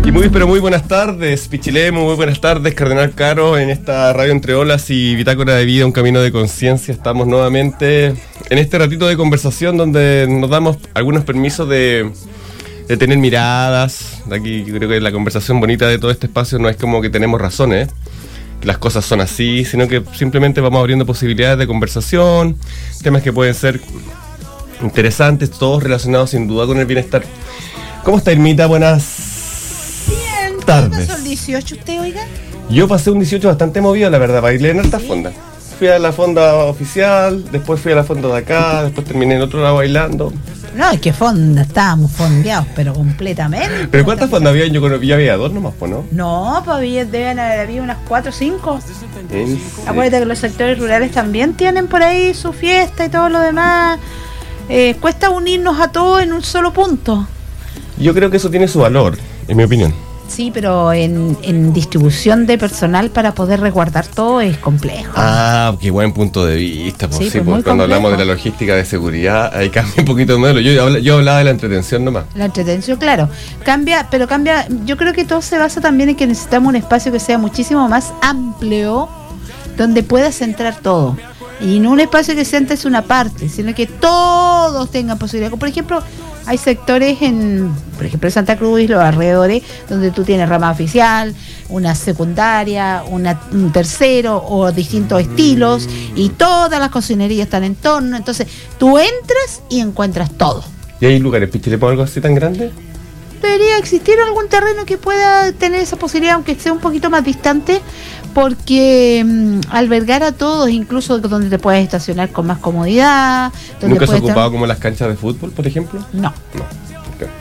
Y muy, pero muy buenas tardes, Pichilemu, muy buenas tardes, Cardenal Caro, en esta radio Entre Olas y Bitácora de Vida, un camino de conciencia. Estamos nuevamente en este ratito de conversación donde nos damos algunos permisos de tener miradas. Aquí yo creo que la conversación bonita de todo este espacio no es como que tenemos razones, que las cosas son así, sino que simplemente vamos abriendo posibilidades de conversación, temas que pueden ser interesantes, todos relacionados sin duda con el bienestar. ¿Cómo está, Irmita? Buenas tardes. ¿Qué pasó el 18 usted, oiga? Yo pasé un 18 bastante movido, la verdad, bailé en hartas fondas. Fui a la fonda oficial, después fui a la fonda de acá, después terminé en otro lado bailando. No, es que fonda, estábamos fondeados, pero completamente. ¿Pero cuántas fondas había? Yo creo que ya había dos nomás, pues, ¿no? No, pues deben haber unas 4 o 5. Sí. Acuérdate que los sectores rurales también tienen por ahí su fiesta y todo lo demás. Cuesta unirnos a todos en un solo punto. Yo creo que eso tiene su valor, en mi opinión. Sí, pero en distribución de personal para poder resguardar todo es complejo. Ah, qué buen punto de vista. Pues, Sí, sí, pues pues, muy cuando complejo. hablamos de la logística de seguridad, ahí cambia un poquito el modelo. Yo hablaba de la entretención nomás. La entretención, claro, cambia. Yo creo que todo se basa también en que necesitamos un espacio que sea muchísimo más amplio, donde pueda centrar todo. Y no un espacio que centres una parte, sino que todos tengan posibilidad. Por ejemplo, hay sectores por ejemplo, en Santa Cruz y los alrededores, donde tú tienes rama oficial, una secundaria, un tercero o distintos estilos, y todas las cocinerías están en torno. Entonces, tú entras y encuentras todo. ¿Y hay lugares, Pichilemu, algo así tan grande? Debería existir algún terreno que pueda tener esa posibilidad, aunque sea un poquito más distante, porque albergar a todos, incluso donde te puedes estacionar con más comodidad. Donde ¿Nunca se ha puedes ocupado como las canchas de fútbol, por ejemplo? No. No. Ok.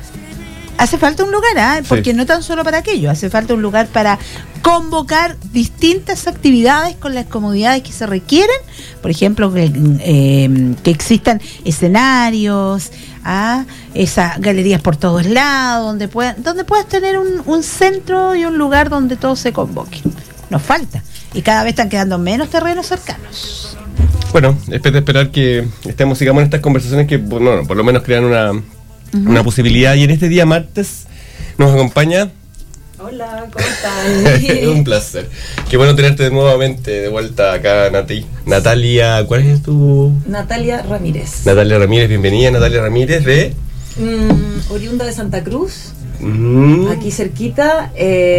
Hace falta un lugar, porque Sí. no tan solo para aquello, hace falta un lugar para convocar distintas actividades con las comodidades que se requieren. Por ejemplo, que existan escenarios, esas galerías por todos lados, donde puedas tener un centro y un lugar donde todo se convoque. Nos falta, y cada vez están quedando menos terrenos cercanos. Bueno, es de esperar que sigamos en estas conversaciones que, bueno, por lo menos crean una posibilidad. Y en este día martes nos acompaña... Hola, ¿cómo están? Un placer. Qué bueno tenerte nuevamente de vuelta acá, Natalia. ¿Cuál es tu...? Natalia Ramírez. Natalia Ramírez, bienvenida. Natalia Ramírez de... Oriunda de Santa Cruz, Mm. aquí cerquita.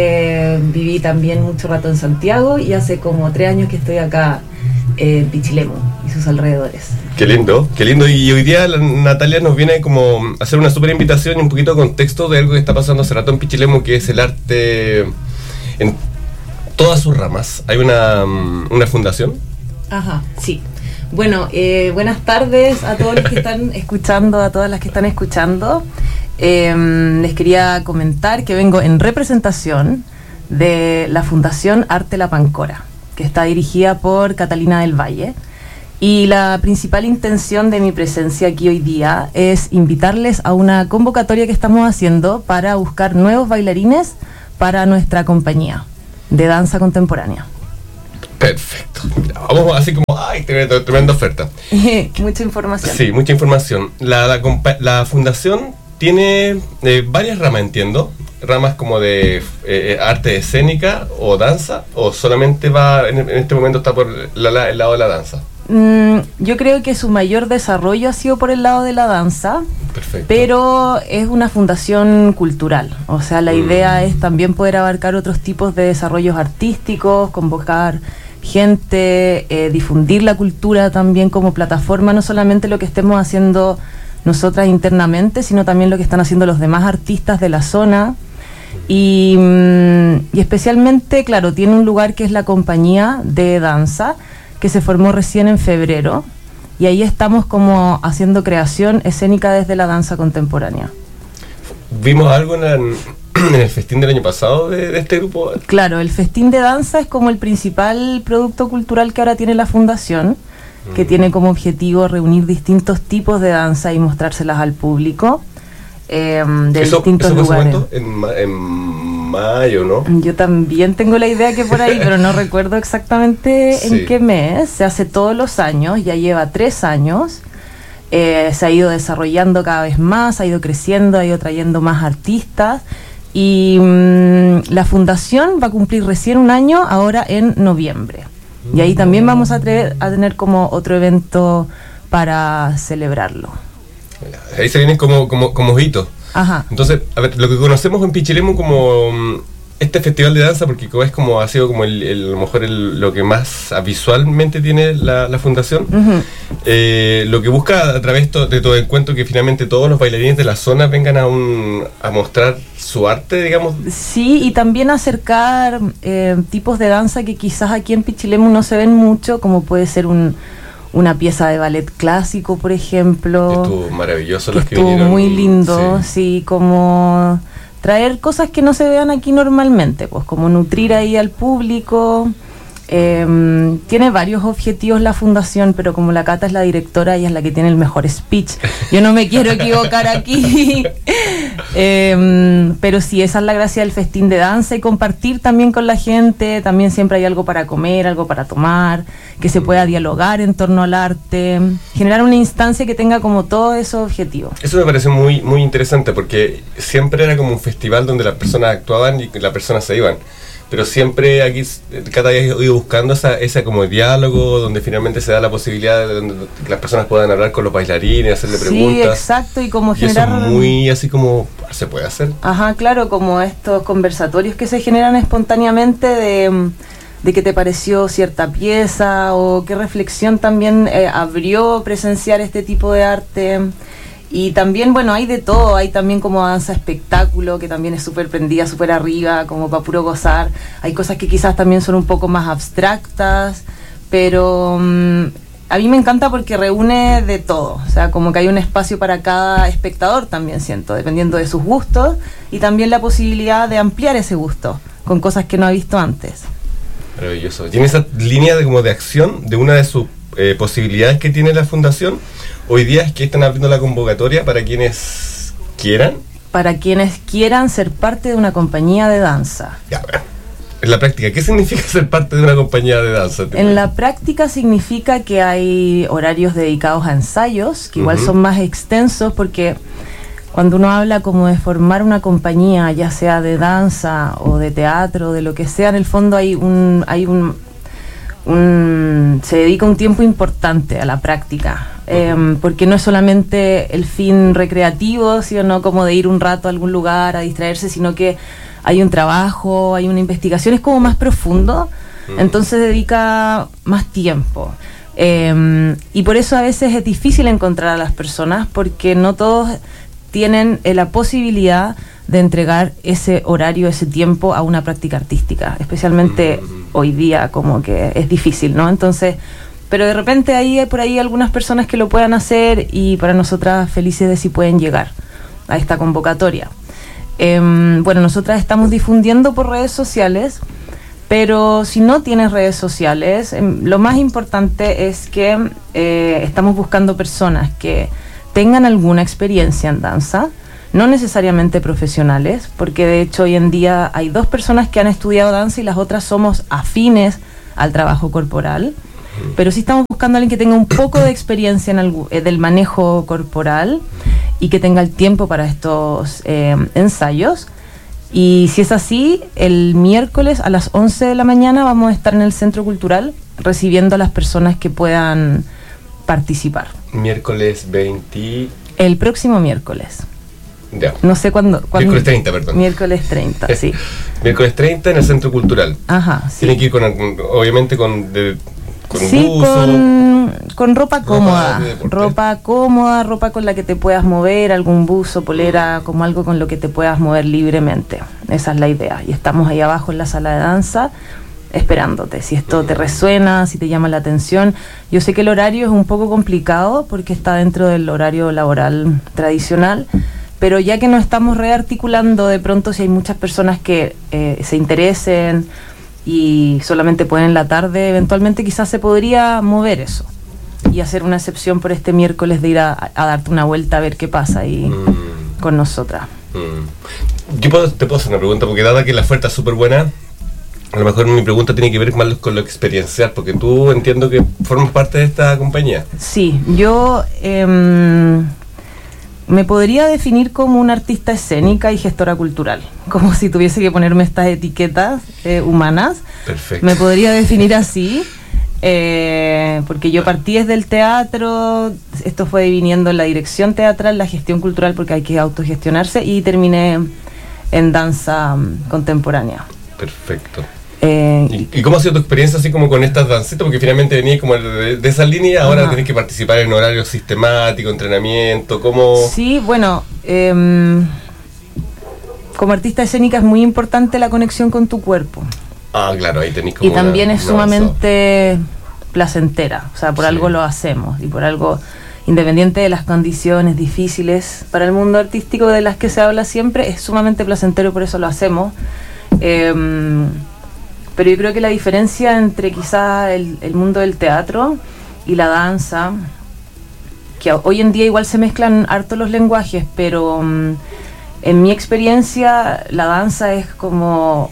Viví también mucho rato en Santiago y hace como 3 años que estoy acá en Pichilemu y sus alrededores. Qué lindo, qué lindo. Y hoy día Natalia nos viene como a hacer una súper invitación y un poquito de contexto de algo que está pasando hace rato en Pichilemu, que es el arte en todas sus ramas. Hay una fundación. Ajá, sí. Bueno, buenas tardes a todos los que están escuchando, a todas las que están escuchando. Les quería comentar que vengo en representación de la Fundación Arte La Pancora, que está dirigida por Catalina del Valle. Y la principal intención de mi presencia aquí hoy día es invitarles a una convocatoria que estamos haciendo para buscar nuevos bailarines para nuestra compañía de danza contemporánea. Perfecto. Vamos así como, ¡ay! Tremenda oferta. Mucha información. Sí, mucha información. La fundación tiene varias ramas, entiendo. Ramas como de arte escénica o danza, o solamente va, en este momento está por el lado de la danza. Yo creo que su mayor desarrollo ha sido por el lado de la danza. Perfecto. Pero es una fundación cultural, o sea, la idea es también poder abarcar otros tipos de desarrollos artísticos, convocar gente, difundir la cultura también como plataforma, no solamente lo que estemos haciendo nosotras internamente, sino también lo que están haciendo los demás artistas de la zona. Y especialmente, claro, tiene un lugar que es la compañía de danza, que se formó recién en febrero, y ahí estamos como haciendo creación escénica desde la danza contemporánea. ¿Vimos algo en el festín del año pasado de este grupo? Claro, el festín de danza es como el principal producto cultural que ahora tiene la fundación, que tiene como objetivo reunir distintos tipos de danza y mostrárselas al público de distintos lugares. En mayo, ¿no? Yo también tengo la idea que por ahí, pero no recuerdo exactamente Sí. en qué mes. Se hace todos los años, ya lleva 3 años. Se ha ido desarrollando cada vez más, ha ido creciendo, ha ido trayendo más artistas. Y la fundación va a cumplir recién un año ahora en noviembre. Y ahí también vamos a tener como otro evento para celebrarlo. Ahí se vienen como hitos. Ajá. Entonces, a ver, lo que conocemos en Pichilemu como este festival de danza, porque es como ha sido como a lo mejor lo que más visualmente tiene la fundación, lo que busca a través de todo encuentro que finalmente todos los bailarines de la zona vengan a mostrar su arte, digamos. Sí, y también acercar tipos de danza que quizás aquí en Pichilemu no se ven mucho, como puede ser una pieza de ballet clásico, por ejemplo. Estuvo maravilloso los que vinieron. Estuvo muy lindo, sí, como traer cosas que no se vean aquí normalmente, pues como nutrir ahí al público. Tiene varios objetivos la fundación, pero como la Cata es la directora, ella es la que tiene el mejor speech. Yo no me quiero equivocar aquí. Pero sí, esa es la gracia del festín de danza, y compartir también con la gente. También siempre hay algo para comer, algo para tomar, que se pueda dialogar en torno al arte, generar una instancia que tenga como todos esos objetivos. Eso me parece muy, muy interesante, porque siempre era como un festival donde las personas actuaban y las personas se iban. Pero siempre aquí cada día he ido buscando esa como diálogo donde finalmente se da la posibilidad de que las personas puedan hablar con los bailarines, hacerle preguntas. Sí, exacto, y como generar... eso es muy así como se puede hacer. Ajá, claro, como estos conversatorios que se generan espontáneamente de qué te pareció cierta pieza o qué reflexión también abrió presenciar este tipo de arte. Y también, bueno, hay de todo, hay también como danza espectáculo, que también es súper prendida, súper arriba, como para puro gozar. Hay cosas que quizás también son un poco más abstractas, pero a mí me encanta porque reúne de todo. O sea, como que hay un espacio para cada espectador también, siento, dependiendo de sus gustos, y también la posibilidad de ampliar ese gusto con cosas que no ha visto antes. Maravilloso. ¿Tiene esa línea de acción de una de sus posibilidades que tiene la fundación? Hoy día es que están abriendo la convocatoria para quienes quieran. Para quienes quieran ser parte de una compañía de danza. Ya, bueno. En la práctica, ¿qué significa ser parte de una compañía de danza? En la práctica significa que hay horarios dedicados a ensayos, que igual son más extensos, porque cuando uno habla como de formar una compañía, ya sea de danza o de teatro, de lo que sea, en el fondo se dedica un tiempo importante a la práctica, porque no es solamente el fin recreativo, sino como de ir un rato a algún lugar a distraerse, sino que hay un trabajo, hay una investigación, es como más profundo, entonces dedica más tiempo. Y por eso a veces es difícil encontrar a las personas, porque no todos tienen la posibilidad de entregar ese horario, ese tiempo a una práctica artística, especialmente hoy día, como que es difícil, ¿no? Entonces, pero de repente hay por ahí algunas personas que lo puedan hacer, y para nosotras felices de si pueden llegar a esta convocatoria. Bueno, nosotras estamos difundiendo por redes sociales, pero si no tienes redes sociales, lo más importante es que estamos buscando personas que tengan alguna experiencia en danza, no necesariamente profesionales, porque de hecho hoy en día hay 2 personas que han estudiado danza y las otras somos afines al trabajo corporal, pero sí estamos buscando a alguien que tenga un poco de experiencia en del manejo corporal y que tenga el tiempo para estos ensayos. Y si es así, el miércoles a las 11 de la mañana vamos a estar en el Centro Cultural recibiendo a las personas que puedan participar. Miércoles 20... El próximo miércoles. Ya. No sé cuándo. Miércoles 30, perdón. Miércoles 30, sí. Miércoles 30 en el Centro Cultural. Ajá, sí. Tienen que ir obviamente con sí, buzo, con ropa cómoda. Ropa cómoda, ropa con la que te puedas mover, algún buzo, polera, como algo con lo que te puedas mover libremente. Esa es la idea. Y estamos ahí abajo en la sala de danza esperándote. Si esto te resuena, si te llama la atención. Yo sé que el horario es un poco complicado porque está dentro del horario laboral tradicional, pero ya que nos estamos rearticulando, de pronto si hay muchas personas que se interesen y solamente pueden en la tarde, eventualmente quizás se podría mover eso y hacer una excepción por este miércoles de ir a darte una vuelta a ver qué pasa ahí con nosotras. Yo te puedo hacer una pregunta, porque dada que la oferta es súper buena, a lo mejor mi pregunta tiene que ver más con lo experiencial, porque tú entiendo que formas parte de esta compañía. Sí, yo Me podría definir como una artista escénica y gestora cultural, como si tuviese que ponerme estas etiquetas humanas. Perfecto. Me podría definir así, porque yo partí desde el teatro, esto fue viniendo en la dirección teatral, la gestión cultural, porque hay que autogestionarse, y terminé en danza contemporánea. Perfecto. ¿Y cómo ha sido tu experiencia así como con estas dancitas? Porque finalmente venías como de esa línea, ahora tenés que participar en horario sistemático, entrenamiento, ¿cómo? Sí, bueno, como artista escénica es muy importante la conexión con tu cuerpo. Ah, claro, ahí tenés como y también es sumamente placentera, o sea, por algo lo hacemos, y por algo, independiente de las condiciones difíciles para el mundo artístico de las que se habla siempre, es sumamente placentero y por eso lo hacemos. Pero yo creo que la diferencia entre quizá el mundo del teatro y la danza, que hoy en día igual se mezclan harto los lenguajes, pero en mi experiencia la danza es como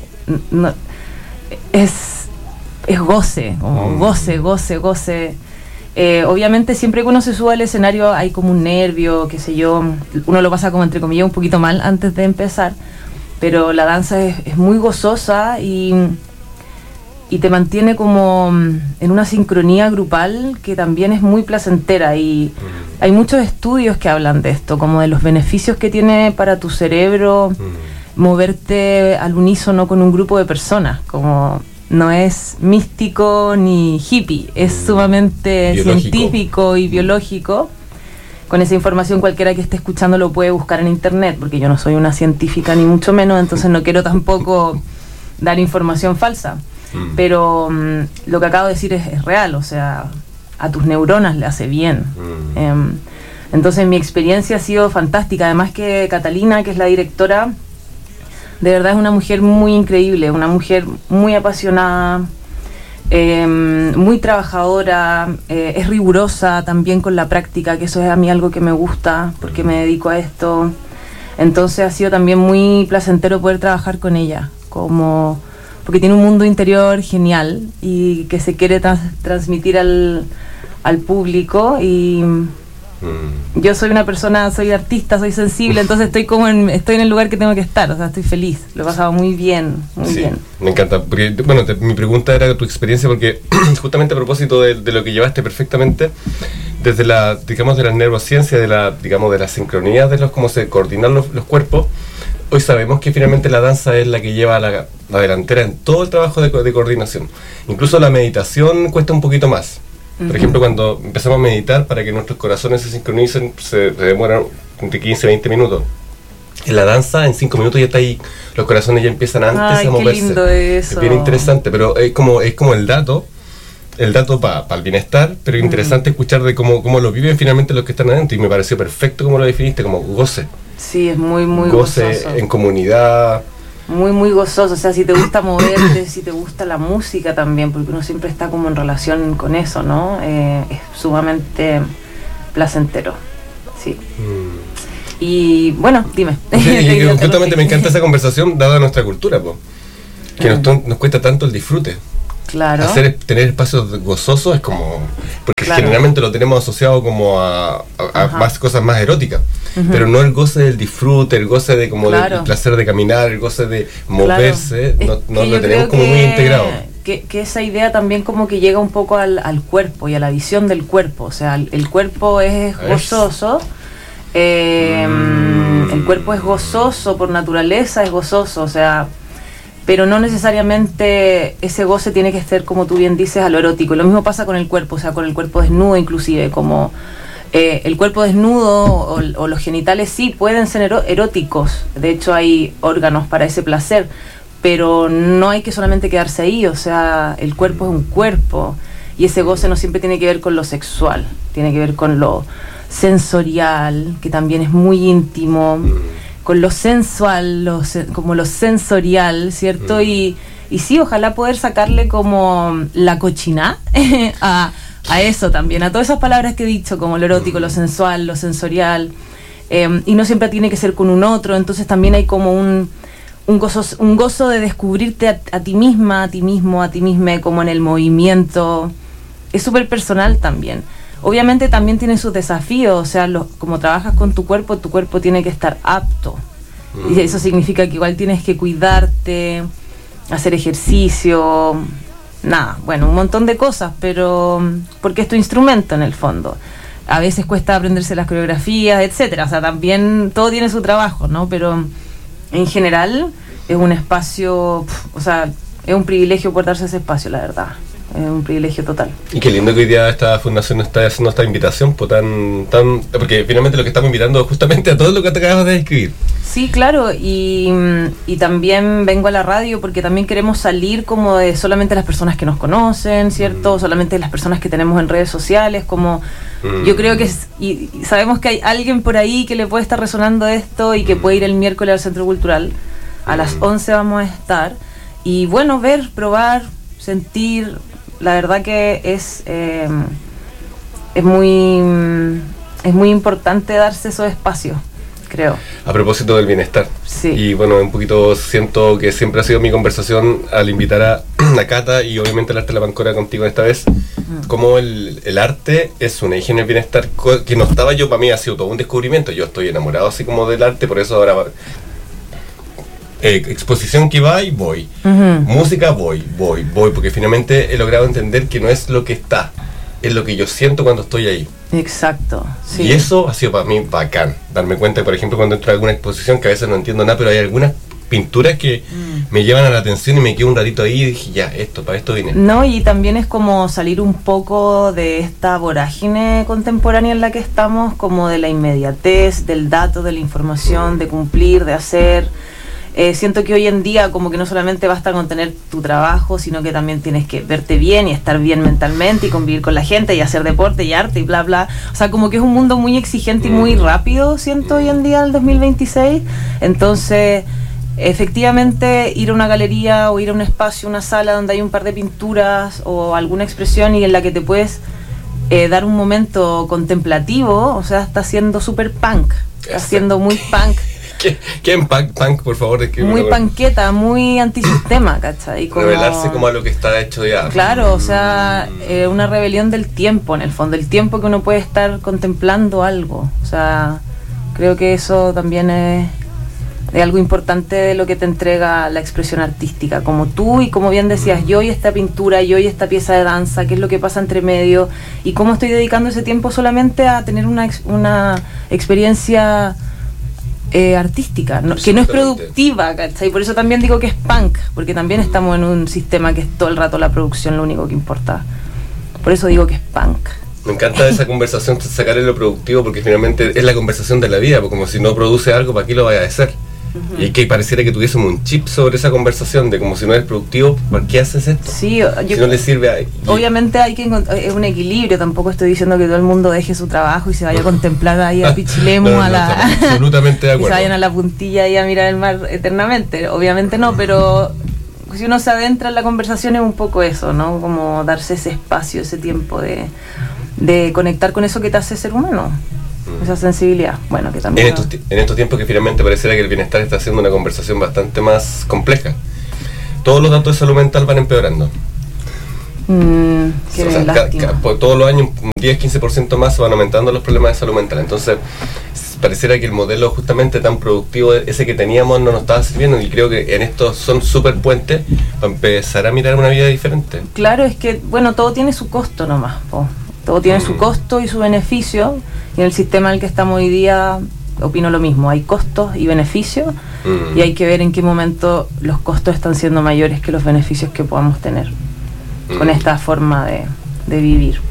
es goce, como goce. Obviamente siempre que uno se sube al escenario hay como un nervio, qué sé yo, uno lo pasa como entre comillas un poquito mal antes de empezar, pero la danza es muy gozosa y te mantiene como en una sincronía grupal que también es muy placentera, y hay muchos estudios que hablan de esto, como de los beneficios que tiene para tu cerebro moverte al unísono con un grupo de personas, como no es místico ni hippie, es sumamente científico y biológico. Con esa información cualquiera que esté escuchando lo puede buscar en internet, porque yo no soy una científica ni mucho menos, entonces no quiero tampoco dar información falsa. Pero lo que acabo de decir es real, o sea, a tus neuronas le hace bien. Entonces mi experiencia ha sido fantástica, además que Catalina, que es la directora, de verdad es una mujer muy increíble, una mujer muy apasionada, muy trabajadora, es rigurosa también con la práctica, que eso es a mí algo que me gusta, porque me dedico a esto. Entonces ha sido también muy placentero poder trabajar con ella, porque tiene un mundo interior genial y que se quiere transmitir al público, y yo soy una persona, soy artista, soy sensible, entonces estoy en el lugar que tengo que estar, o sea, estoy feliz, lo he pasado muy bien, muy bien. Me encanta, porque, bueno, mi pregunta era tu experiencia, porque justamente a propósito de lo que llevaste perfectamente, desde digamos, de las neurociencias, de la sincronía de cómo se coordinan los cuerpos. Hoy sabemos que finalmente la danza es la que lleva la delantera en todo el trabajo de coordinación. Incluso la meditación cuesta un poquito más. Por ejemplo, cuando empezamos a meditar, para que nuestros corazones se sincronicen, se demoran entre 15 y 20 minutos. En la danza, en 5 minutos ya está ahí, los corazones ya empiezan antes a moverse. Qué lindo eso. Es bien interesante, pero es como el dato para el bienestar, pero interesante escuchar de cómo lo viven finalmente los que están adentro, y me pareció perfecto como lo definiste, como goce. Sí, es muy, muy goce gozoso. En comunidad. Muy, muy gozoso, o sea, si te gusta moverte, si te gusta la música también, porque uno siempre está como en relación con eso, ¿no? Es sumamente placentero, sí. Y bueno, dime. Sí, y justamente me encanta esa conversación, dada nuestra cultura, que nos cuesta tanto el disfrute. Claro. Tener espacios gozosos es como... Porque generalmente lo tenemos asociado como a más cosas más eróticas. Pero no el goce del disfrute, el goce de como del placer de caminar, el goce de moverse, no lo tenemos como muy integrado. Que esa idea también como que llega un poco al cuerpo y a la visión del cuerpo. O sea, el cuerpo es gozoso. El cuerpo es gozoso por naturaleza, es gozoso, o sea... Pero no necesariamente ese goce tiene que ser, como tú bien dices, a lo erótico. Lo mismo pasa con el cuerpo, o sea, con el cuerpo desnudo inclusive, como el cuerpo desnudo o los genitales sí pueden ser eróticos. De hecho hay órganos para ese placer, pero no hay que solamente quedarse ahí, o sea, el cuerpo es un cuerpo y ese goce no siempre tiene que ver con lo sexual, tiene que ver con lo sensorial, que también es muy íntimo, con lo sensual, como lo sensorial, ¿cierto? Y sí, ojalá poder sacarle como la cochina a eso también, a todas esas palabras que he dicho, como lo erótico, lo sensual, lo sensorial, y no siempre tiene que ser con un otro, entonces también hay como un gozo de descubrirte a ti misma, a ti mismo, a ti misma, como en el movimiento. Es súper personal también. obviamente también tiene sus desafíos, o sea, como trabajas con tu cuerpo tiene que estar apto. Y eso significa que igual tienes que cuidarte, hacer ejercicio, un montón de cosas, pero porque es tu instrumento en el fondo. A veces cuesta aprenderse las coreografías, etcétera. O sea, también todo tiene su trabajo, ¿no? Pero en general es un espacio, o sea, es un privilegio poder darse ese espacio, la verdad. Es un privilegio total. Y qué lindo que hoy día esta fundación está haciendo esta invitación, pues porque finalmente lo que estamos invitando es justamente a todo lo que te acabas de describir. Sí, claro, y también vengo a la radio porque también queremos salir como de solamente las personas que nos conocen, ¿cierto? Solamente las personas que tenemos en redes sociales, como yo creo que y sabemos que hay alguien por ahí que le puede estar resonando esto y que puede ir el miércoles al Centro Cultural. A las 11 vamos a estar. Y bueno, ver, probar, sentir. La verdad que es muy importante darse esos espacios, creo. A propósito del bienestar. Sí. Y bueno, un poquito siento que siempre ha sido mi conversación al invitar a Cata y obviamente el arte de la Pancora contigo esta vez, como el arte es un eje en el bienestar que no estaba yo, para mí ha sido todo un descubrimiento. Yo estoy enamorado así como del arte, por eso ahora exposición que va y voy, música voy, porque finalmente he logrado entender que no es lo que está, es lo que yo siento cuando estoy ahí. Exacto, sí. Y eso ha sido para mí bacán, darme cuenta, por ejemplo, cuando entro a alguna exposición que a veces no entiendo nada, pero hay algunas pinturas que me llevan a la atención y me quedo un ratito ahí y dije, ya, para esto vine. No, y también es como salir un poco de esta vorágine contemporánea en la que estamos, como de la inmediatez, del dato, de la información, de cumplir, de hacer. Siento que hoy en día como que no solamente basta con tener tu trabajo, sino que también tienes que verte bien y estar bien mentalmente y convivir con la gente y hacer deporte y arte y bla bla. O sea, como que es un mundo muy exigente y muy rápido, siento hoy en día, el 2026. Entonces, efectivamente, ir a una galería o ir a un espacio, una sala donde hay un par de pinturas o alguna expresión y en la que te puedes dar un momento contemplativo, o sea, está siendo súper punk, está siendo muy punk. ¿Qué en punk, por favor? Muy panqueta, muy antisistema, ¿cachai? Como revelarse como a lo que está hecho ya. Claro, o sea, una rebelión del tiempo, en el fondo, el tiempo que uno puede estar contemplando algo. O sea, creo que eso también es algo importante de lo que te entrega la expresión artística, como tú y como bien decías, yo y esta pintura, yo y esta pieza de danza, qué es lo que pasa entre medio y cómo estoy dedicando ese tiempo solamente a tener una experiencia artística, que no es productiva, ¿cachai? Por eso también digo que es punk, porque también estamos en un sistema que es todo el rato la producción lo único que importa. Por eso digo que es punk. Me encanta esa conversación, sacarle lo productivo, porque finalmente es la conversación de la vida, porque como si no produce algo, ¿para qué lo vaya a hacer? Y que pareciera que tuviésemos un chip sobre esa conversación de como si no eres productivo, ¿por qué haces esto? Sí, si no le sirve a... Obviamente hay que encontrar un equilibrio, tampoco estoy diciendo que todo el mundo deje su trabajo y se vaya a contemplar ahí a Pichilemu absolutamente de acuerdo. Y se vayan a la puntilla y a mirar el mar eternamente, obviamente no, pero si uno se adentra en la conversación es un poco eso, ¿no? Como darse ese espacio, ese tiempo de conectar con eso que te hace ser humano. Esa sensibilidad, bueno, que también... En estos tiempos que finalmente pareciera que el bienestar está haciendo una conversación bastante más compleja. Todos los datos de salud mental van empeorando. Todos los años un 10-15% más van aumentando los problemas de salud mental. Entonces, pareciera que el modelo justamente tan productivo, ese que teníamos, no nos estaba sirviendo. Y creo que en estos son súper puentes para empezar a mirar una vida diferente. Claro, es que, bueno, todo tiene su costo nomás, todo tiene su costo y su beneficio, y en el sistema en el que estamos hoy día opino lo mismo, hay costos y beneficios, y hay que ver en qué momento los costos están siendo mayores que los beneficios que podamos tener con esta forma de vivir.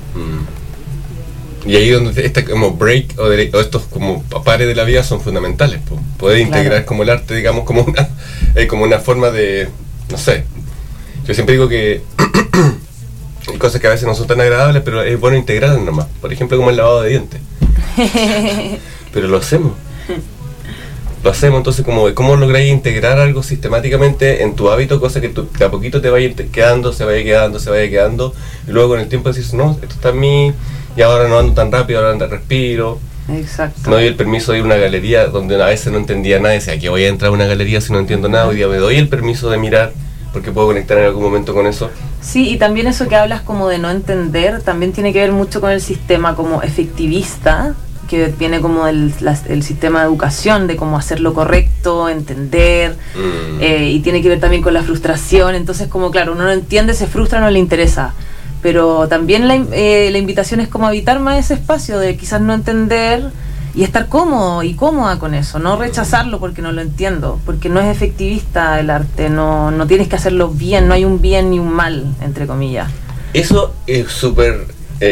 Y ahí donde este como break o estos como pares de la vida son fundamentales, poder integrar como el arte, digamos, como una forma de, no sé, yo siempre digo que hay cosas que a veces no son tan agradables, pero es bueno integrarlas nomás. Por ejemplo, como el lavado de dientes. Pero lo hacemos. Entonces, ¿cómo lográis integrar algo sistemáticamente en tu hábito? Cosa que de a poquito te vaya quedando, se vaya quedando. Y luego con el tiempo decís, no, esto está en mí, y ahora no ando tan rápido, ahora ando respiro. Exacto. Me doy el permiso de ir a una galería donde a veces no entendía nada. Decía, que voy a entrar a una galería si no entiendo nada. Hoy día me doy el permiso de mirar, porque puedo conectar en algún momento con eso. Sí, y también eso que hablas como de no entender, también tiene que ver mucho con el sistema como efectivista, que viene como el sistema de educación, de cómo hacer lo correcto, entender, y tiene que ver también con la frustración. Entonces, como claro, uno no entiende, se frustra, no le interesa. Pero también la invitación es como habitar más ese espacio de quizás no entender y estar cómodo y cómoda con eso, no rechazarlo porque no lo entiendo, porque no es efectivista el arte, no tienes que hacerlo bien, no hay un bien ni un mal, entre comillas. Eso es súper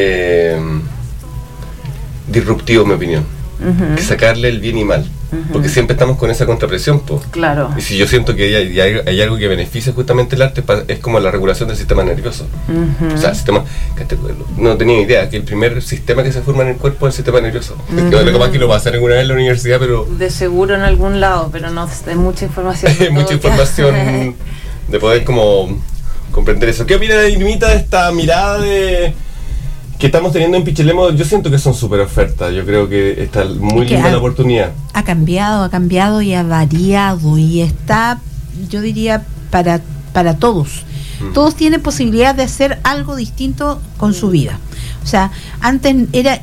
disruptivo, en mi opinión, que sacarle el bien y mal, porque siempre estamos con esa contrapresión, po. Claro. Y si yo siento que hay algo que beneficia justamente el arte, es como la regulación del sistema nervioso. O sea, el sistema, no tenía idea que el primer sistema que se forma en el cuerpo es el sistema nervioso. Lo capaz que lo va a hacer alguna vez en la universidad, pero de seguro en algún lado, pero no hay mucha información. Hay mucha información de poder como comprender eso. ¿Qué opina Irmita de esta mirada que estamos teniendo en Pichilemu? Yo siento que son súper ofertas. Yo creo que está muy linda la oportunidad. Ha cambiado y ha variado y está, yo diría, para todos. Todos tienen posibilidad de hacer algo distinto con su vida. O sea, antes era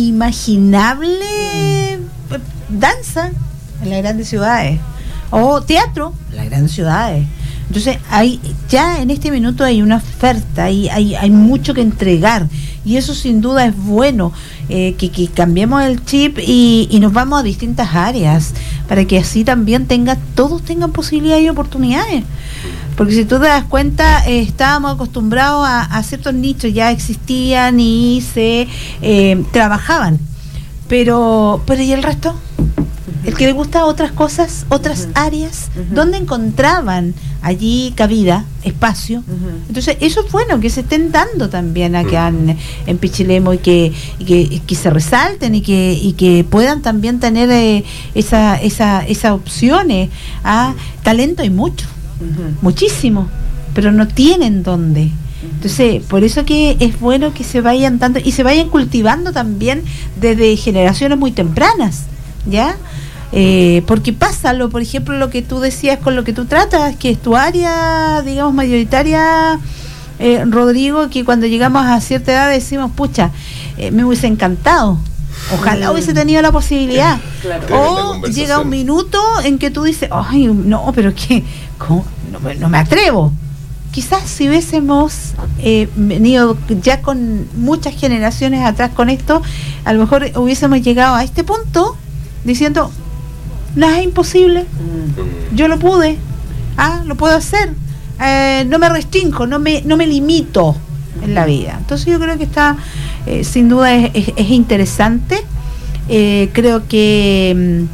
inimaginable danza en las grandes ciudades o teatro en las grandes ciudades. Entonces, ya en este minuto hay una oferta, hay mucho que entregar, y eso sin duda es bueno, que cambiemos el chip y nos vamos a distintas áreas, para que así también todos tengan posibilidades y oportunidades. Porque si tú te das cuenta, estábamos acostumbrados a ciertos nichos, ya existían y se trabajaban, pero ¿y el resto? El que le gusta otras cosas, otras áreas, ¿dónde encontraban allí cabida, espacio? Entonces, eso es bueno, que se estén dando también acá en Pichilemu, y que se resalten y que puedan también tener esas opciones. Talento hay mucho, muchísimo, pero no tienen dónde. Entonces, por eso que es bueno que se vayan dando y se vayan cultivando también desde generaciones muy tempranas, ¿ya? Porque pasa, por ejemplo, lo que tú decías con lo que tú tratas, que es tu área, digamos, mayoritaria, Rodrigo, que cuando llegamos a cierta edad decimos, pucha, me hubiese encantado, ojalá hubiese tenido la posibilidad. Claro. O llega un minuto en que tú dices, ay, no, pero que no me atrevo. Quizás si hubiésemos venido ya con muchas generaciones atrás con esto, a lo mejor hubiésemos llegado a este punto diciendo, nada es imposible, yo lo pude, lo puedo hacer, no me restringo, no me limito en la vida. Entonces yo creo que está, sin duda es interesante. Creo que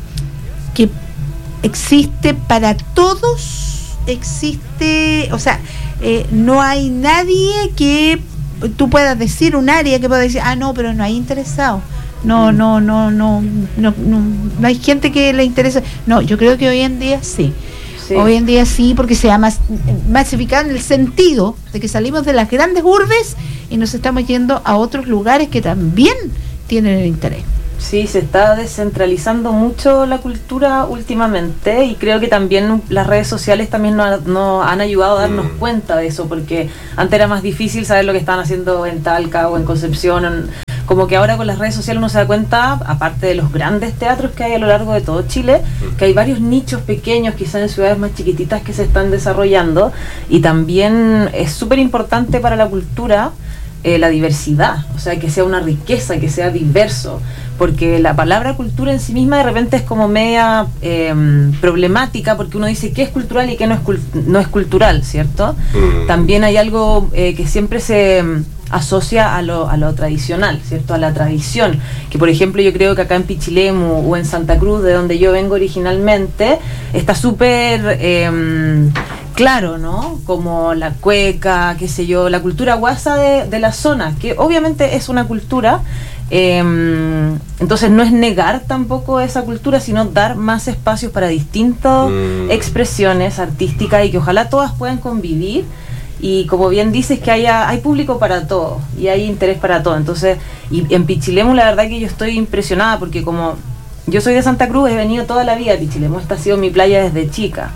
existe para todos, o sea, no hay nadie que tú puedas decir, un área que pueda decir, no, pero no hay interesado. No hay gente que le interese. No, yo creo que hoy en día sí. Hoy en día sí, porque se ha masificado en el sentido de que salimos de las grandes urbes y nos estamos yendo a otros lugares que también tienen el interés. Sí, se está descentralizando mucho la cultura últimamente, y creo que también las redes sociales también nos han ayudado a darnos cuenta de eso, porque antes era más difícil saber lo que estaban haciendo en Talca o en Concepción. Como que ahora con las redes sociales uno se da cuenta, aparte de los grandes teatros que hay a lo largo de todo Chile, que hay varios nichos pequeños, quizás en ciudades más chiquititas, que se están desarrollando, y también es súper importante para la cultura la diversidad, o sea, que sea una riqueza, que sea diverso, porque la palabra cultura en sí misma de repente es como media problemática, porque uno dice qué es cultural y qué no es cultural, ¿cierto? También hay algo que siempre se asocia a lo tradicional, ¿cierto? A la tradición, que por ejemplo yo creo que acá en Pichilemu o en Santa Cruz, de donde yo vengo originalmente, está súper claro, ¿no? Como la cueca, qué sé yo, la cultura guasa de la zona, que obviamente es una cultura, entonces no es negar tampoco esa cultura, sino dar más espacios para distintas expresiones artísticas, y que ojalá todas puedan convivir. Y como bien dices, que hay público para todo y hay interés para todo. Entonces, y en Pichilemu la verdad que yo estoy impresionada, porque como yo soy de Santa Cruz, he venido toda la vida a Pichilemu, esta ha sido mi playa desde chica.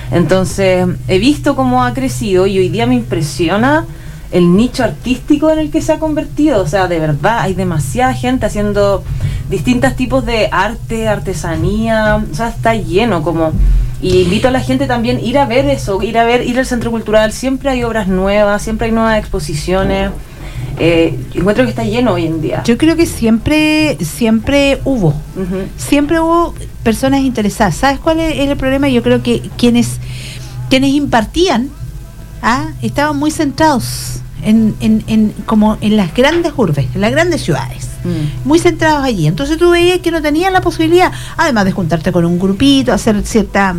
Entonces, he visto cómo ha crecido y hoy día me impresiona el nicho artístico en el que se ha convertido. O sea, de verdad, hay demasiada gente haciendo distintos tipos de arte, artesanía, o sea, está lleno como... Y invito a la gente también a ir a ver eso, ir al Centro Cultural, siempre hay obras nuevas, siempre hay nuevas exposiciones. Encuentro que está lleno hoy en día. Yo creo que siempre hubo personas interesadas. ¿Sabes cuál es el problema? Yo creo que quienes impartían estaban muy centrados como en las grandes urbes, en las grandes ciudades, muy centrados allí. Entonces tú veías que no tenían la posibilidad, además de juntarte con un grupito, hacer cierta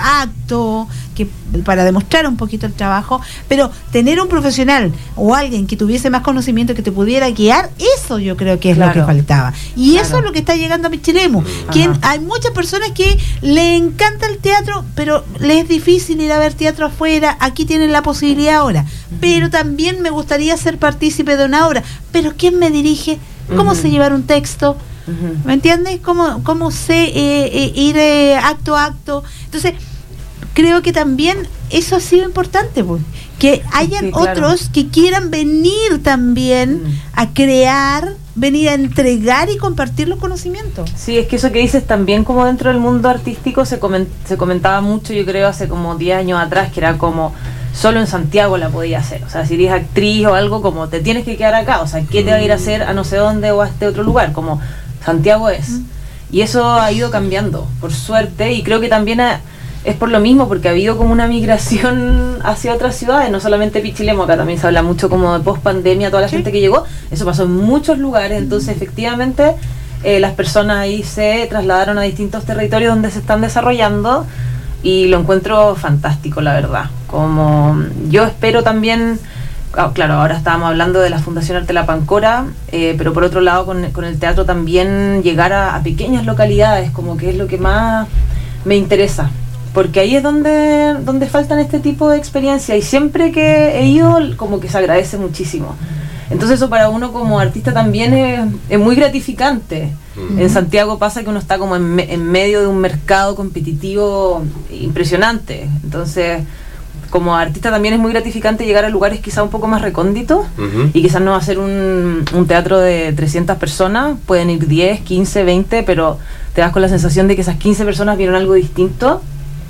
acto para demostrar un poquito el trabajo, pero tener un profesional o alguien que tuviese más conocimiento, que te pudiera guiar, eso yo creo que es lo que faltaba. Y eso es lo que está llegando a Pichilemu. Hay muchas personas que le encanta el teatro, pero les es difícil ir a ver teatro afuera. Aquí tienen la posibilidad ahora, pero también me gustaría ser partícipe de una obra. Pero ¿quién me dirige? ¿Cómo sé llevar un texto? ¿Me entiendes? ¿Cómo sé ir acto a acto? Entonces, creo que también eso ha sido importante, pues, que hayan otros que quieran venir también a crear, venir a entregar y compartir los conocimientos. Sí, es que eso que dices también, como dentro del mundo artístico se comentaba mucho, yo creo, hace como 10 años atrás, que era como solo en Santiago la podía hacer. O sea, si eres actriz o algo, como te tienes que quedar acá. O sea, ¿qué te va a ir a hacer a no sé dónde o a este otro lugar? Como Santiago es. Y eso ha ido cambiando, por suerte, y creo que también es por lo mismo, porque ha habido como una migración hacia otras ciudades, no solamente Pichilemu. Acá también se habla mucho como de post-pandemia, toda la gente que llegó. Eso pasó en muchos lugares, entonces efectivamente las personas ahí se trasladaron a distintos territorios donde se están desarrollando, y lo encuentro fantástico, la verdad. Como yo espero también, claro, ahora estábamos hablando de la Fundación Arte La Pancora, pero por otro lado con el teatro también llegar a pequeñas localidades, como que es lo que más me interesa, porque ahí es donde faltan este tipo de experiencias, y siempre que he ido como que se agradece muchísimo. Entonces eso para uno como artista también es muy gratificante. En Santiago pasa que uno está como en medio de un mercado competitivo impresionante. Entonces, como artista también es muy gratificante llegar a lugares quizá un poco más recónditos, y quizás no hacer un teatro de 300 personas, pueden ir 10, 15, 20, pero te vas con la sensación de que esas 15 personas vieron algo distinto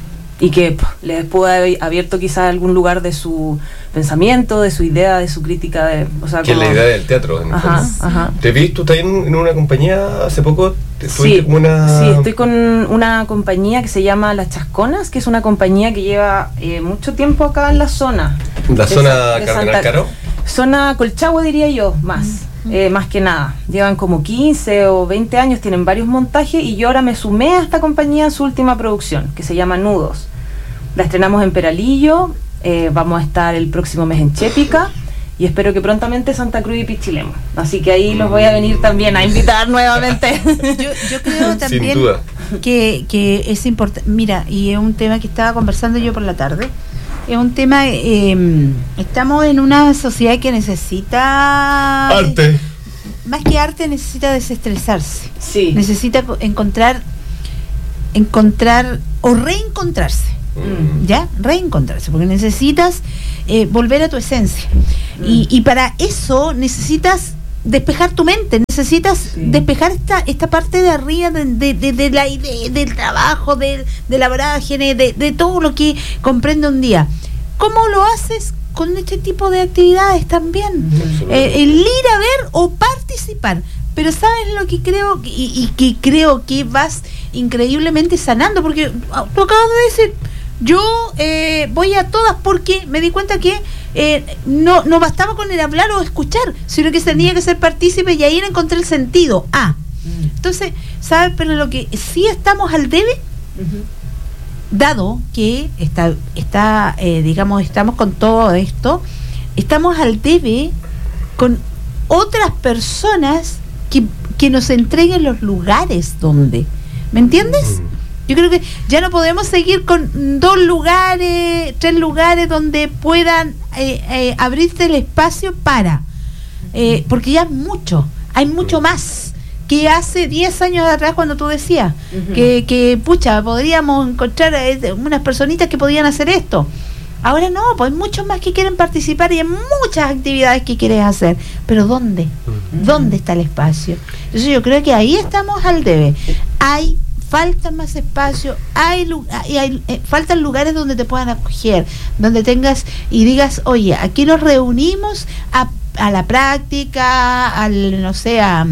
y que les pudo haber abierto quizás algún lugar de su pensamiento, de su idea, de su crítica, o sea, que es la idea del teatro. ¿Te vi? ¿Tú estás en una compañía hace poco? Sí, estoy con una compañía que se llama Las Chasconas, que es una compañía que lleva mucho tiempo acá en la zona. ¿La zona Cardenal Caro? Zona Colchagua, diría yo, más que nada. Llevan como 15 o 20 años, tienen varios montajes, y yo ahora me sumé a esta compañía en su última producción, que se llama Nudos. La estrenamos en Peralillo, vamos a estar el próximo mes en Chépica, y espero que prontamente Santa Cruz y Pichilemu. Así que ahí los voy a venir también a invitar nuevamente. Yo creo también, sin duda, que es importante. Mira, y es un tema que estaba conversando yo por la tarde. Es un tema, estamos en una sociedad que necesita arte. Más que arte, necesita desestresarse. Sí. Necesita encontrar o reencontrarse. ¿Ya? Reencontrarse, porque necesitas volver a tu esencia. Y para eso necesitas despejar tu mente, necesitas despejar esta parte de arriba de la idea, del trabajo, de la vorágine, de todo lo que comprende un día. ¿Cómo lo haces? Con este tipo de actividades también. El ir a ver o participar. Pero ¿sabes lo que creo? Y que creo que vas increíblemente sanando, porque tú acabas de decir, yo voy a todas porque me di cuenta que no bastaba con el hablar o escuchar, sino que tenía que ser partícipe, y ahí encontré el sentido. Entonces, ¿sabes? Pero lo que sí estamos al debe, dado que digamos, estamos con todo esto, estamos al debe con otras personas que nos entreguen los lugares donde, ¿me entiendes? Yo creo que ya no podemos seguir con 2 lugares, 3 lugares donde puedan abrirse el espacio porque ya es mucho, hay mucho más que hace 10 años atrás cuando tú decías que pucha, podríamos encontrar unas personitas que podían hacer esto. Ahora no, pues hay muchos más que quieren participar y hay muchas actividades que quieres hacer, pero ¿dónde? ¿Dónde está el espacio? Entonces yo creo que ahí estamos al debe. Falta más espacio, faltan lugares donde te puedan acoger, donde tengas y digas, oye, aquí nos reunimos a la práctica, no sé, a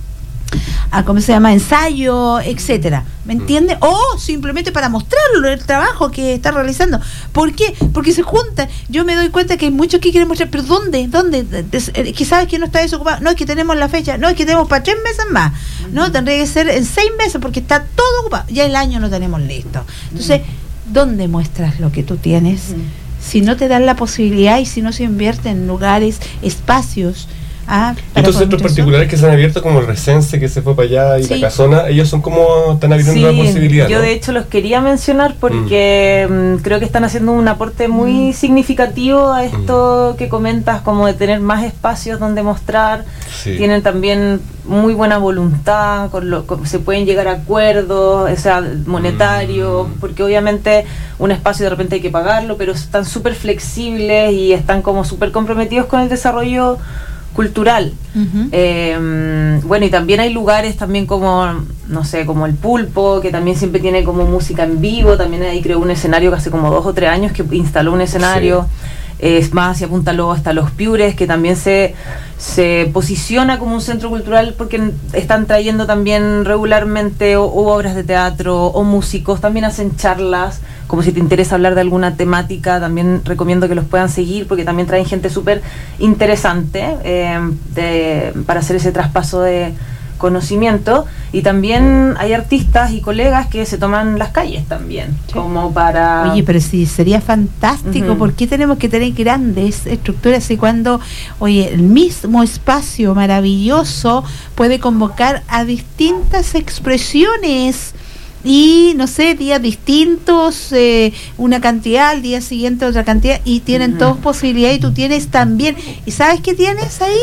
¿cómo se llama? Ensayo, etcétera, ¿me entiendes? O simplemente para mostrarlo el trabajo que está realizando. ¿Por qué? Porque se juntan. Yo me doy cuenta que hay muchos que quieren mostrar, pero ¿dónde? Que sabes que no está desocupado. No, es que tenemos la fecha. No, es que tenemos para 3 meses más. No, tendría que ser en 6 meses porque está todo ocupado. Ya el año lo tenemos listo. Entonces, ¿dónde muestras lo que tú tienes? Si no te dan la posibilidad y si no se invierte en lugares, espacios. Estos centros particulares que se han abierto, como el Resense que se fue para allá y la Casona, ellos son como están abriendo la posibilidad. Yo de hecho los quería mencionar porque creo que están haciendo un aporte muy significativo a esto que comentas, como de tener más espacios donde mostrar. Tienen también muy buena voluntad, se pueden llegar a acuerdos, o sea, monetarios, porque obviamente un espacio de repente hay que pagarlo, pero están súper flexibles y están como súper comprometidos con el desarrollo cultural. Bueno, y también hay lugares también como, no sé, como el Pulpo, que también siempre tiene como música en vivo. También ahí creó un escenario que hace como 2 o 3 años que instaló un escenario. Es más, hacia Punta Lobos hasta Los Piures, que también se posiciona como un centro cultural porque están trayendo también regularmente o obras de teatro o músicos, también hacen charlas, como si te interesa hablar de alguna temática, también recomiendo que los puedan seguir porque también traen gente súper interesante para hacer ese traspaso de conocimiento. Y también hay artistas y colegas que se toman las calles también, como para... Oye, pero sí, sería fantástico. ¿Por qué tenemos que tener grandes estructuras y cuando, oye, el mismo espacio maravilloso puede convocar a distintas expresiones? Y no sé, días distintos, una cantidad, al día siguiente otra cantidad, y tienen todos posibilidad, y tú tienes también, ¿y sabes qué tienes ahí?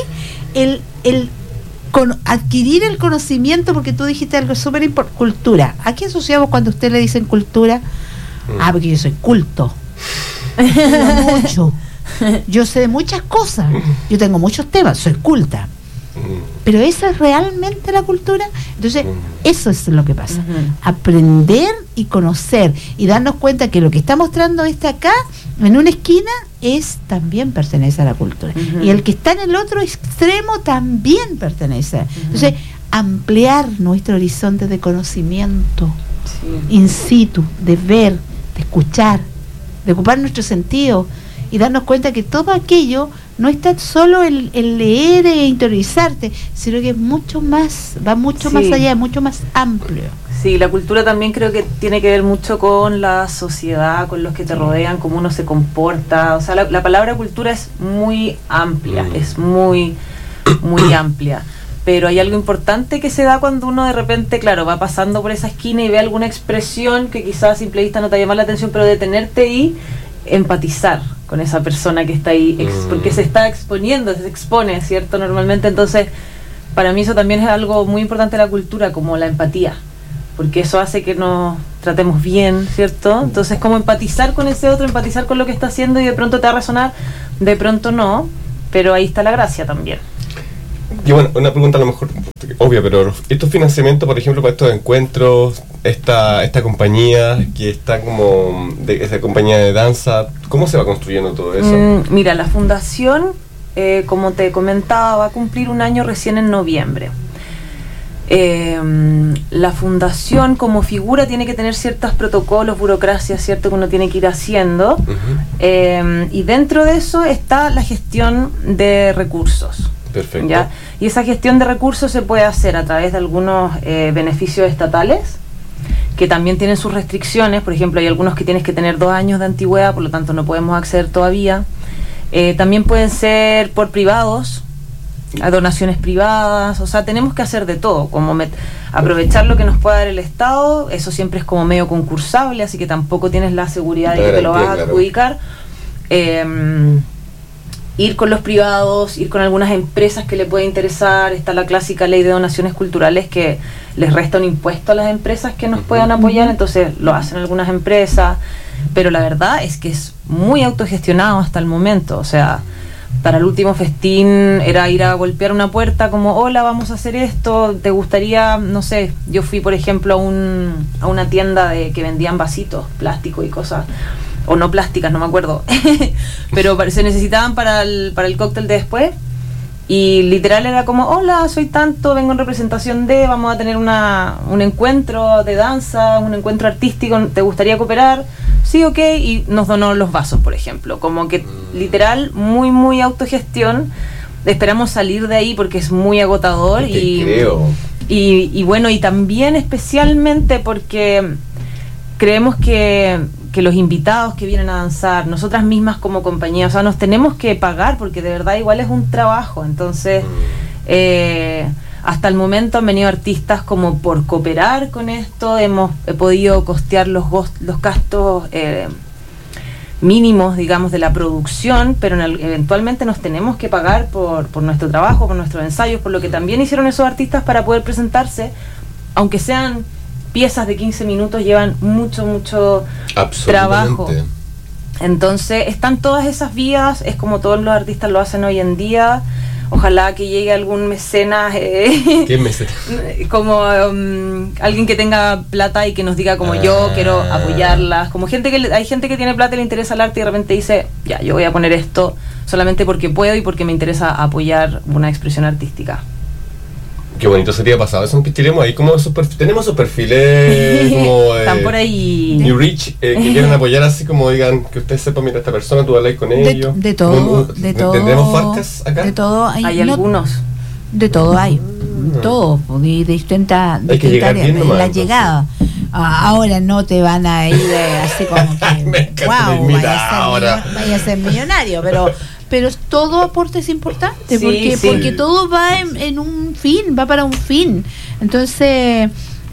Adquirir el conocimiento, porque tú dijiste algo súper importante, cultura. ¿A qué asociamos cuando a usted le dicen cultura? Porque yo soy culto. Mucho. Yo sé de muchas cosas. Yo tengo muchos temas, soy culta. Pero ¿esa es realmente la cultura? Entonces, eso es lo que pasa. Aprender y conocer y darnos cuenta que lo que está mostrando acá, en una esquina, también pertenece a la cultura. Y el que está en el otro extremo también pertenece. Entonces, ampliar nuestro horizonte de conocimiento in situ, de ver, de escuchar, de ocupar nuestro sentido y darnos cuenta que todo aquello no está solo el leer e interiorizarte, sino que es mucho más, va mucho más allá, mucho más amplio. Sí, la cultura también creo que tiene que ver mucho con la sociedad, con los que te rodean, cómo uno se comporta. O sea, la palabra cultura es muy amplia, es muy, muy amplia. Pero hay algo importante que se da cuando uno de repente, claro, va pasando por esa esquina y ve alguna expresión que quizás a simple vista no te llama la atención, pero detenerte y empatizar con esa persona que está ahí, porque se está exponiendo, se expone, ¿cierto? Normalmente, entonces, para mí eso también es algo muy importante de la cultura, como la empatía, porque eso hace que nos tratemos bien, ¿cierto? Entonces, como empatizar con ese otro, empatizar con lo que está haciendo, y de pronto te va a resonar, de pronto no, pero ahí está la gracia también. Y bueno, una pregunta a lo mejor obvia, pero estos financiamientos, por ejemplo, para estos encuentros, esta compañía que está como esa compañía de danza, ¿cómo se va construyendo todo eso? Mira, la fundación, como te comentaba, va a cumplir 1 año recién en noviembre. La fundación como figura tiene que tener ciertos protocolos, burocracias, ¿cierto?, que uno tiene que ir haciendo. Y dentro de eso está la gestión de recursos. Perfecto. ¿Ya? Y esa gestión de recursos se puede hacer a través de algunos beneficios estatales, que también tienen sus restricciones. Por ejemplo, hay algunos que tienes que tener 2 años de antigüedad, por lo tanto no podemos acceder todavía. También pueden ser por privados, a donaciones privadas. O sea, tenemos que hacer de todo, como aprovechar lo que nos pueda dar el Estado. Eso siempre es como medio concursable, así que tampoco tienes la seguridad de que te lo vas a adjudicar. ir con los privados, ir con algunas empresas que le puede interesar. Está la clásica ley de donaciones culturales que les resta un impuesto a las empresas que nos puedan apoyar, entonces lo hacen algunas empresas, pero la verdad es que es muy autogestionado hasta el momento. O sea, para el último festín era ir a golpear una puerta como, hola, vamos a hacer esto, ¿te gustaría? No sé, yo fui por ejemplo a una tienda que vendían vasitos, plástico y cosas, o no plásticas, no me acuerdo, pero se necesitaban para el cóctel de después, y literal era como, hola, soy tanto, vengo en representación de, vamos a tener un encuentro de danza, un encuentro artístico, ¿te gustaría cooperar? Sí, ok, y nos donó los vasos, por ejemplo, como que literal, muy, muy autogestión. Esperamos salir de ahí porque es muy agotador, y bueno, y también especialmente porque creemos que los invitados que vienen a danzar, nosotras mismas como compañía, o sea, nos tenemos que pagar porque de verdad igual es un trabajo. Entonces, hasta el momento han venido artistas como por cooperar con esto, hemos podido costear los gastos mínimos, digamos, de la producción, pero eventualmente nos tenemos que pagar por nuestro trabajo, por nuestros ensayos, por lo que también hicieron esos artistas para poder presentarse, aunque sean piezas de 15 minutos, llevan mucho trabajo. Entonces están todas esas vías, es como todos los artistas lo hacen hoy en día. Ojalá que llegue algún mecenas, ¿Qué mecenas? Como alguien que tenga plata y que nos diga como yo quiero apoyarlas, como hay gente que tiene plata y le interesa el arte y de repente dice, ya, yo voy a poner esto solamente porque puedo y porque me interesa apoyar una expresión artística. Qué bonito sería pasado eso en Pichilemu. Ahí como tenemos sus perfiles como están por ahí New Rich, que quieren apoyar, así como digan que usted sepa, mira, esta persona, tú hablas con ellos. De todo. ¿Tendremos farcas acá? De todo hay algunos. De todo hay. Todo, de distintas áreas. La llegada. Ahora no te van a ir así como que wow, vaya a ser millonario, pero todo aporte es importante, porque todo va en un fin, va para un fin. Entonces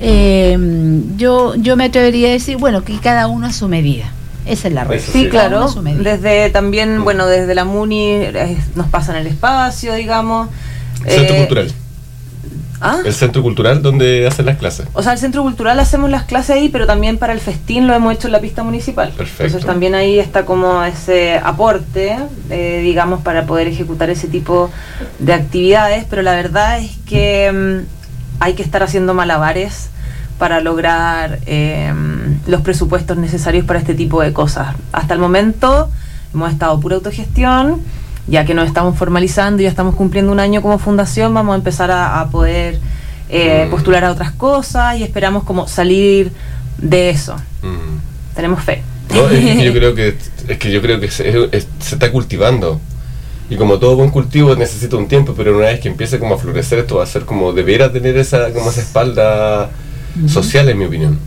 yo me atrevería a decir, bueno, que cada uno a su medida. Esa es la regla. Sí, claro. Desde también, bueno, desde la MUNI nos pasan el espacio, digamos. Centro Cultural. El Centro Cultural donde hacen las clases. O sea, el Centro Cultural hacemos las clases ahí, pero también para el festín lo hemos hecho en la pista municipal. Perfecto. Entonces también ahí está como ese aporte, digamos, para poder ejecutar ese tipo de actividades, pero la verdad es que hay que estar haciendo malabares para lograr los presupuestos necesarios para este tipo de cosas. Hasta el momento hemos estado pura autogestión. Ya que nos estamos formalizando, ya estamos cumpliendo un año como fundación, vamos a empezar a poder postular a otras cosas y esperamos como salir de eso. Tenemos fe. No, es que yo creo que se está cultivando. Y como todo buen cultivo necesita un tiempo, pero una vez que empiece como a florecer, esto va a ser como deberá tener esa espalda social, en mi opinión.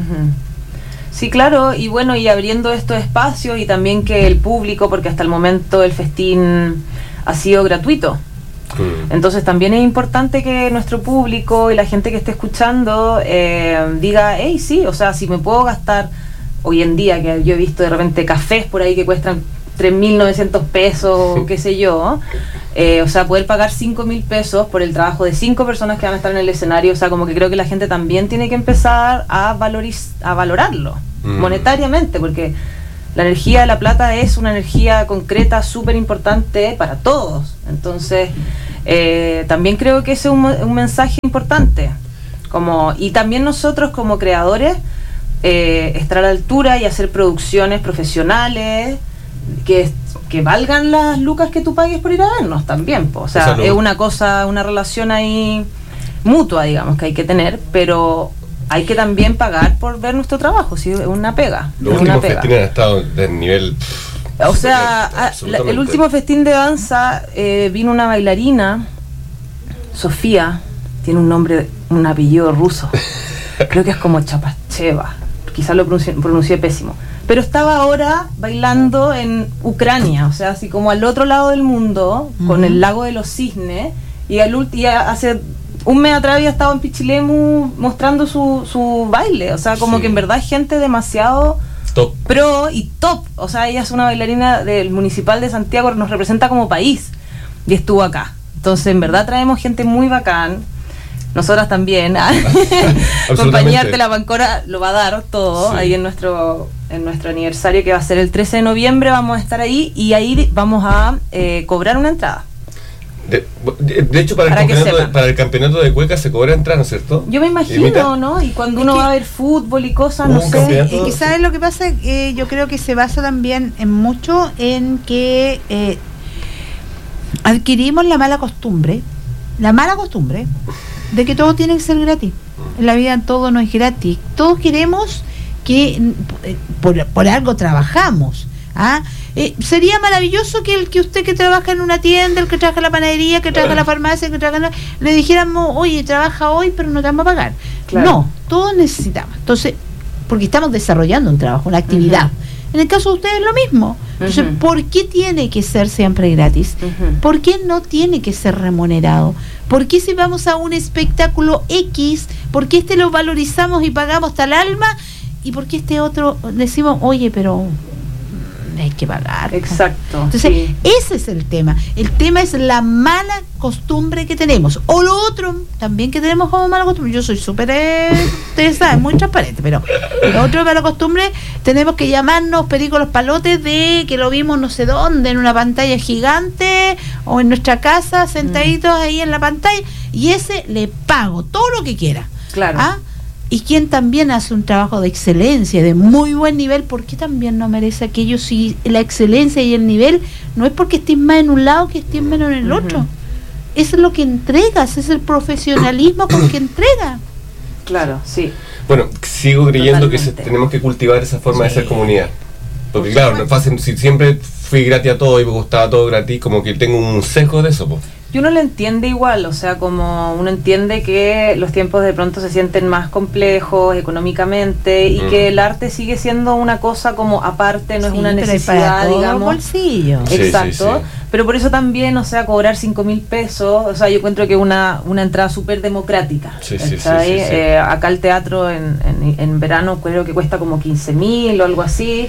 Sí, claro, y bueno, y abriendo estos espacios y también que el público, porque hasta el momento el festín ha sido gratuito. Entonces también es importante que nuestro público y la gente que esté escuchando diga, hey, sí, o sea, si me puedo gastar hoy en día, que yo he visto de repente cafés por ahí que cuestan 3.900 pesos, qué sé yo, o sea, poder pagar 5.000 pesos por el trabajo de 5 personas que van a estar en el escenario, o sea, como que creo que la gente también tiene que empezar a valorarlo monetariamente, porque la energía de la plata es una energía concreta súper importante para todos. Entonces, también creo que ese es un mensaje importante, y también nosotros como creadores estar a la altura y hacer producciones profesionales que valgan las lucas que tú pagues por ir a vernos también, o sea, es una relación ahí mutua, digamos, que hay que tener, pero hay que también pagar por ver nuestro trabajo, si es una pega. Los últimos festines han estado del nivel... O sea, el último festín de danza vino una bailarina, Sofía, tiene un apellido ruso, creo que es como Chapacheva, quizás lo pronuncié pésimo, pero estaba ahora bailando en Ucrania, o sea, así como al otro lado del mundo, con el lago de los cisnes, y hace un mes atrás había estado en Pichilemu mostrando su baile, o sea, como que en verdad hay gente demasiado top. Pro y top. O sea, ella es una bailarina del Municipal de Santiago, nos representa como país y estuvo acá. Entonces, en verdad traemos gente muy bacán. Nosotras también. Compañía Arte La Pancora lo va a dar todo, sí. Ahí en nuestro aniversario, que va a ser el 13 de noviembre, vamos a estar ahí y ahí vamos a cobrar una entrada. De hecho, para el campeonato de cueca se cobra entrada, ¿no es cierto? Yo me imagino, ¿no? Y cuando uno va a ver fútbol y cosas, no sé. Y ¿sabes lo que pasa? Yo creo que se basa también mucho en que adquirimos la mala costumbre de que todo tiene que ser gratis. En la vida todo no es gratis. Todos queremos que por algo trabajamos. Sería maravilloso que usted que trabaja en una tienda, el que trabaja en la panadería, que trabaja en la farmacia, que trabaja le dijéramos, oye, trabaja hoy pero no te vamos a pagar. Claro. No, todos necesitamos. Entonces, porque estamos desarrollando un trabajo, una actividad. En el caso de ustedes lo mismo. Entonces, ¿por qué tiene que ser siempre gratis? ¿Por qué no tiene que ser remunerado? ¿Por qué si vamos a un espectáculo X, por qué lo valorizamos y pagamos hasta el alma? ¿Y por qué otro decimos, oye, pero hay que pagar? Exacto. Entonces, ese es el tema. El tema es la mala costumbre que tenemos. O lo otro también que tenemos como mala costumbre. Yo soy súper interesada, muy transparente, pero lo otro de mala costumbre, tenemos que llamarnos pericolos palotes de que lo vimos no sé dónde, en una pantalla gigante o en nuestra casa, sentaditos ahí en la pantalla, y ese le pago todo lo que quiera. Claro. Y quien también hace un trabajo de excelencia, de muy buen nivel, ¿por qué también no merece aquello si la excelencia y el nivel no es porque estés más en un lado que estés menos en el otro? Eso es lo que entregas, es el profesionalismo con que entrega. Claro, sí. Bueno, sigo creyendo que tenemos que cultivar esa forma de ser comunidad. Porque claro, no es fácil, si siempre fui gratis a todo y me gustaba todo gratis, como que tengo un sesgo de eso, pues. Y uno lo entiende igual, o sea, como uno entiende que los tiempos de pronto se sienten más complejos económicamente y que el arte sigue siendo una cosa como aparte, no es una necesidad, digamos. Bolsillo. Exacto, sí. Pero por eso también, o sea, cobrar 5.000 pesos, o sea, yo encuentro que una entrada súper democrática. Sí. Acá el teatro en verano creo que cuesta como 15.000 o algo así.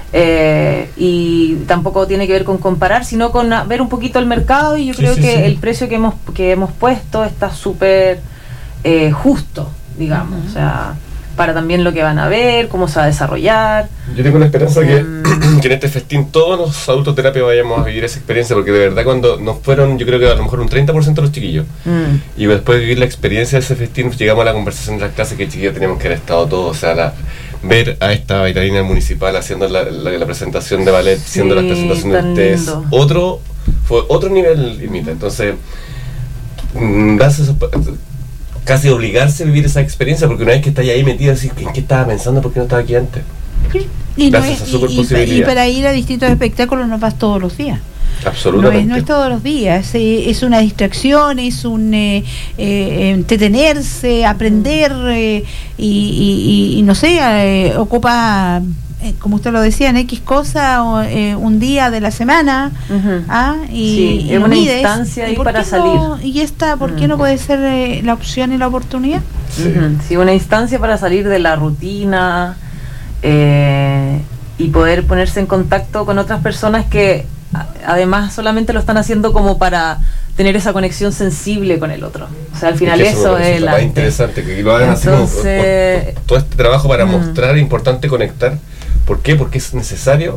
Y tampoco tiene que ver con comparar, sino con ver un poquito el mercado, y yo creo que el precio que hemos puesto está súper justo, digamos, o sea, para también lo que van a ver, cómo se va a desarrollar. Yo tengo la esperanza que en este festín todos los autoterapias vayamos a vivir esa experiencia, porque de verdad cuando nos fueron, yo creo que a lo mejor un 30% de los chiquillos, y después de vivir la experiencia de ese festín, llegamos a la conversación de las clases que chiquillos teníamos que haber estado todos, o sea, ver a esta bailarina municipal haciendo la presentación de ballet, siendo la presentación de ustedes, fue otro nivel, Irmita. Entonces, casi obligarse a vivir esa experiencia, porque una vez que estás ahí metido, decís, ¿en qué estaba pensando? ¿Por qué no estaba aquí antes? Y para ir a distintos espectáculos no vas todos los días. Absolutamente. No es todos los días, es una distracción, es un entretenerse, aprender y no sé, ocupa, como usted lo decía, en X cosa un día de la semana. Y es una instancia ahí para salir. ¿Por qué no puede ser la opción y la oportunidad? Sí, una instancia para salir de la rutina y poder ponerse en contacto con otras personas que además solamente lo están haciendo como para tener esa conexión sensible con el otro. O sea, al final eso es lo más interesante, que lo hagan. Entonces, así como todo este trabajo para mostrar, es importante conectar. ¿Por qué? Porque es necesario.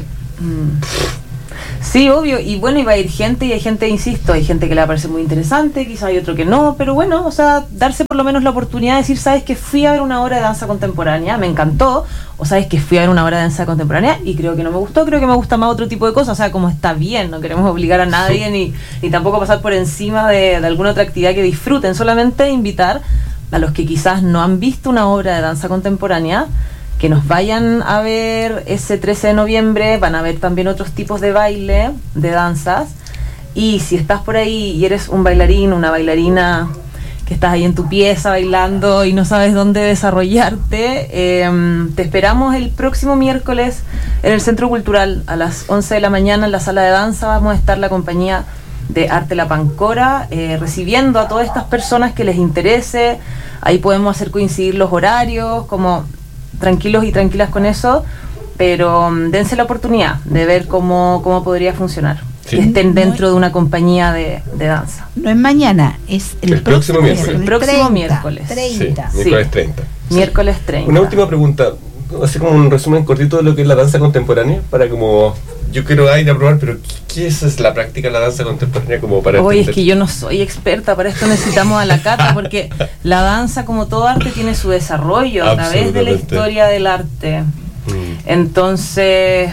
Sí, obvio, y bueno, iba a ir gente, y hay gente, insisto, hay gente que le parece muy interesante, quizás hay otro que no, pero bueno, o sea, darse por lo menos la oportunidad de decir, ¿sabes que fui a ver una obra de danza contemporánea? Me encantó. O ¿sabes que fui a ver una obra de danza contemporánea y creo que no me gustó? Creo que me gusta más otro tipo de cosas. O sea, como está bien, no queremos obligar a nadie ni tampoco pasar por encima de alguna otra actividad que disfruten, solamente invitar a los que quizás no han visto una obra de danza contemporánea, que nos vayan a ver ese 13 de noviembre. Van a ver también otros tipos de baile, de danzas, y si estás por ahí y eres un bailarín, una bailarina, que estás ahí en tu pieza bailando y no sabes dónde desarrollarte, te esperamos el próximo miércoles en el Centro Cultural a las 11 de la mañana en la sala de danza. Vamos a estar la compañía de Arte La Pancora recibiendo a todas estas personas que les interese. Ahí podemos hacer coincidir los horarios, como tranquilos y tranquilas con eso, pero dense la oportunidad de ver cómo podría funcionar. Sí. Que estén dentro de una compañía de danza. No es mañana, es el próximo miércoles. El próximo miércoles. 30. Sí, miércoles 30. Miércoles 30. Una última pregunta, así como un resumen cortito de lo que es la danza contemporánea, para como, yo quiero ir a probar, pero ¿qué es la práctica de la danza contemporánea como para Oye, entender? es que yo no soy experta, para esto necesitamos a la Cata, porque la danza, como todo arte, tiene su desarrollo a través de la historia del arte. Entonces,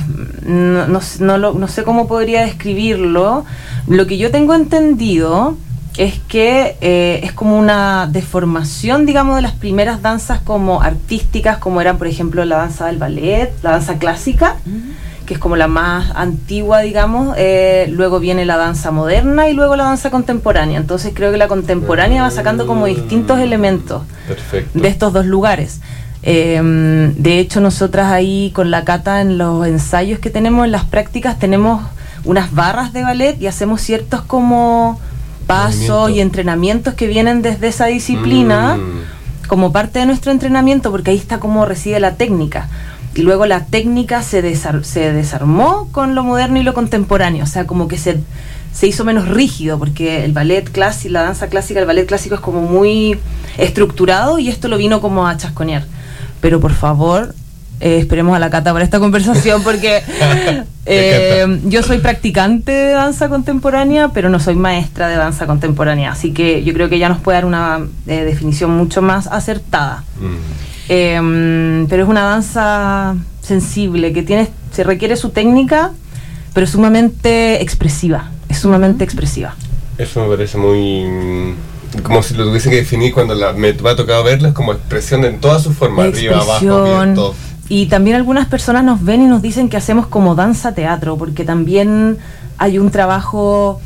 no sé cómo podría describirlo. Lo que yo tengo entendido es que es como una deformación, digamos, de las primeras danzas como artísticas, como eran, por ejemplo, la danza del ballet, la danza clásica, que es como la más antigua, digamos. Luego viene la danza moderna y luego la danza contemporánea. Entonces creo que la contemporánea va sacando como distintos elementos de estos dos lugares. De hecho, nosotras ahí con la Cata, en los ensayos que tenemos, en las prácticas, tenemos unas barras de ballet y hacemos ciertos como pasos y entrenamientos que vienen desde esa disciplina como parte de nuestro entrenamiento, porque ahí está como reside la técnica. Y luego la técnica se desarmó con lo moderno y lo contemporáneo, o sea, como que se hizo menos rígido, porque el ballet clásico, la danza clásica, el ballet clásico es como muy estructurado, y esto lo vino como a chasconear. Pero por favor, esperemos a la Cata para esta conversación, porque yo soy practicante de danza contemporánea, pero no soy maestra de danza contemporánea, así que yo creo que ella nos puede dar una definición mucho más acertada. Pero es una danza sensible, que se requiere su técnica, pero sumamente expresiva, es sumamente expresiva. Eso me parece muy... como si lo tuviese que definir cuando me ha tocado verlas, como expresión en todas sus formas, arriba, abajo, bien, todo. Y también algunas personas nos ven y nos dicen que hacemos como danza teatro, porque también hay un trabajo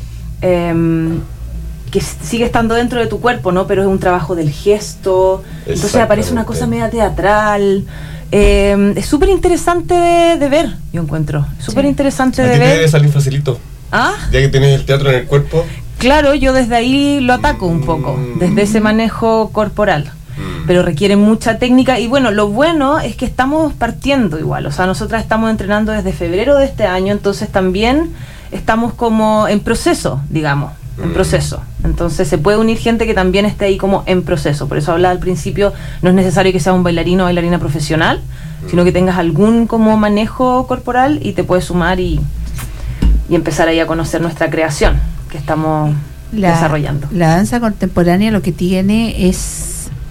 que sigue estando dentro de tu cuerpo, ¿no? Pero es un trabajo del gesto, entonces aparece una cosa media teatral. Es súper interesante de ver, yo encuentro. Súper interesante de ver. ¿A ti te debe salir facilito? ¿Ah? Ya que tienes el teatro en el cuerpo. Claro, yo desde ahí lo ataco un poco, desde ese manejo corporal. Pero requiere mucha técnica, y bueno, lo bueno es que estamos partiendo igual, o sea, nosotras estamos entrenando desde febrero de este año, entonces también estamos como en proceso, digamos, en proceso. Entonces se puede unir gente que también esté ahí como en proceso. Por eso hablaba al principio, no es necesario que sea un bailarino o bailarina profesional, sino que tengas algún como manejo corporal y te puedes sumar y empezar ahí a conocer nuestra creación que estamos desarrollando. La danza contemporánea lo que tiene es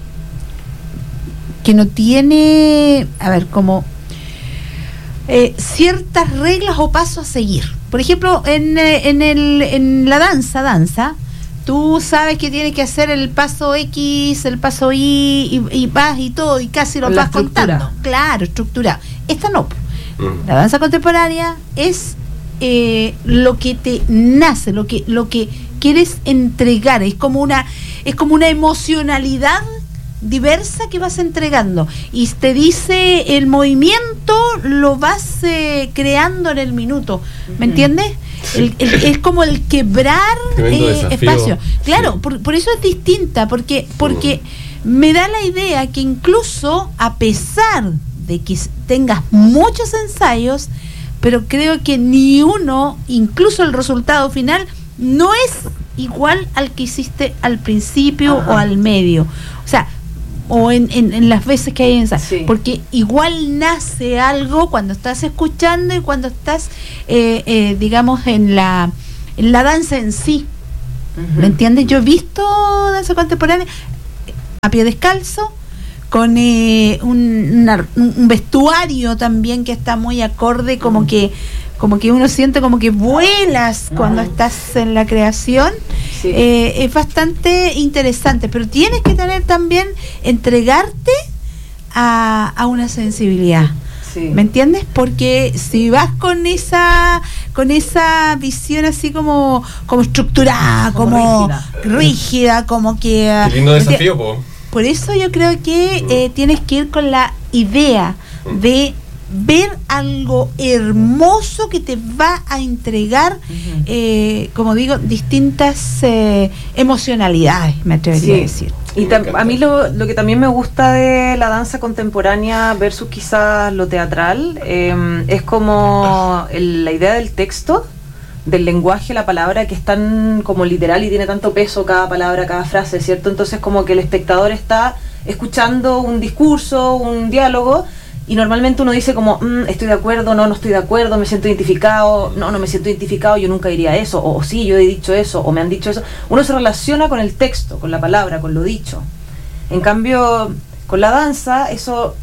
que no tiene, como ciertas reglas o pasos a seguir. Por ejemplo, en la danza, tú sabes que tienes que hacer el paso X, el paso Y, y vas y todo, y casi lo vas contando. Claro, estructurado. Esta no. La danza contemporánea es lo que te nace, lo que quieres entregar. Es como una emocionalidad diversa que vas entregando, y te dice el movimiento lo vas creando en el minuto, ¿me entiendes? Sí. Es como el quebrar espacio. Claro, sí. Por eso es distinta, porque me da la idea que incluso a pesar de que tengas muchos ensayos, pero creo que ni uno, incluso el resultado final, no es igual al que hiciste al principio o al medio. O sea, o en las veces que hay ensayos, sí. Porque igual nace algo cuando estás escuchando y cuando estás digamos en la danza en sí. ¿Me entiendes? Yo he visto danza contemporánea a pie descalzo, con un vestuario también que está muy acorde, como que uno siente como que vuelas cuando estás en la creación. Sí. Es bastante interesante, pero tienes que tener también, entregarte a una sensibilidad. Sí. ¿Me entiendes? Porque si vas con esa visión así como estructurada, como rígida, como que... Qué lindo desafío, po. Por eso yo creo que tienes que ir con la idea de ver algo hermoso que te va a entregar, como digo, distintas emocionalidades, me atrevería a decir. Y a mí lo que también me gusta de la danza contemporánea versus quizás lo teatral es como la idea del texto, del lenguaje, la palabra, que es tan como literal y tiene tanto peso cada palabra, cada frase, ¿cierto? Entonces como que el espectador está escuchando un discurso, un diálogo, y normalmente uno dice como, estoy de acuerdo, no estoy de acuerdo, me siento identificado, no me siento identificado, yo nunca diría eso, o sí, yo he dicho eso, o me han dicho eso. Uno se relaciona con el texto, con la palabra, con lo dicho. En cambio, con la danza, eso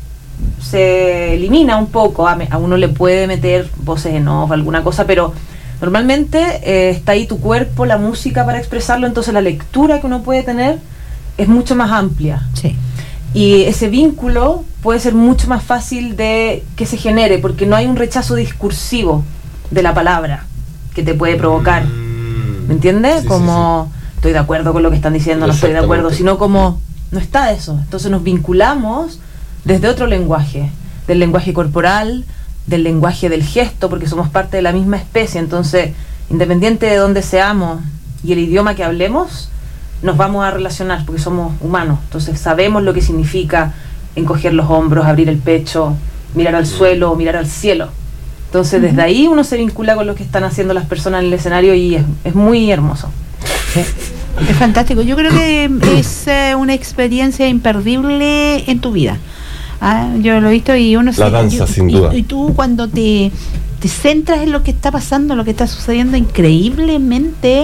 se elimina un poco. A uno le puede meter voces en off, alguna cosa, pero normalmente está ahí tu cuerpo, la música para expresarlo, entonces la lectura que uno puede tener es mucho más amplia. Sí. Y ese vínculo puede ser mucho más fácil de que se genere, porque no hay un rechazo discursivo de la palabra que te puede provocar. ¿Me entiendes? Sí, como estoy de acuerdo con lo que están diciendo, no estoy de acuerdo, sino como no está eso. Entonces nos vinculamos desde otro lenguaje, del lenguaje corporal, del lenguaje del gesto, porque somos parte de la misma especie. Entonces, independiente de dónde seamos y el idioma que hablemos, nos vamos a relacionar porque somos humanos. Entonces sabemos lo que significa encoger los hombros, abrir el pecho, mirar al suelo, mirar al cielo. Entonces desde ahí uno se vincula con lo que están haciendo las personas en el escenario y es muy hermoso. Sí. Es fantástico. Yo creo que es una experiencia imperdible en tu vida. Yo lo he visto y uno... La danza, sin duda. Y tú cuando te centras en lo que está pasando, lo que está sucediendo increíblemente...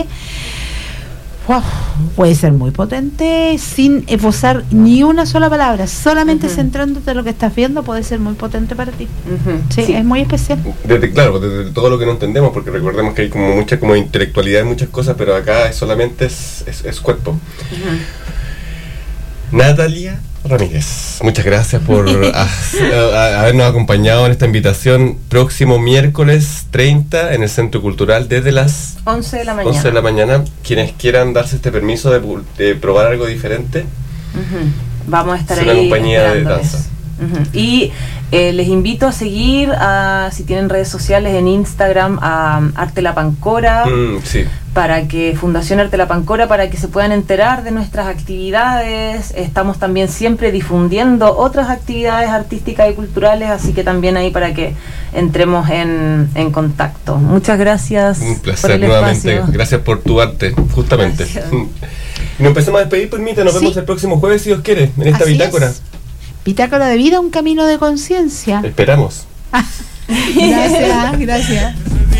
Wow, puede ser muy potente sin esbozar ni una sola palabra, solamente centrándote en lo que estás viendo puede ser muy potente para ti. Sí, es muy especial. Desde todo lo que no entendemos, porque recordemos que hay como mucha como intelectualidad en muchas cosas, pero acá solamente es cuerpo. Natalia Ramírez, muchas gracias por habernos acompañado en esta invitación. Próximo miércoles 30 en el Centro Cultural desde las 11 de la mañana. 11 de la mañana. Quienes quieran darse este permiso de probar algo diferente, vamos a estar ahí. Es una compañía de danza. Y les invito a seguir, si tienen redes sociales, en Instagram, a Arte La Pancora, para que Fundación Arte La Pancora, para que se puedan enterar de nuestras actividades. Estamos también siempre difundiendo otras actividades artísticas y culturales, así que también ahí para que entremos en contacto. Muchas gracias. Un placer nuevamente. Espacio. Gracias por tu arte, justamente. Gracias. Y nos empezamos a despedir, pues Mita, nos vemos el próximo jueves, si Dios quiere, en esta bitácora. Bitácora de vida, un camino de conciencia. Esperamos. Gracias.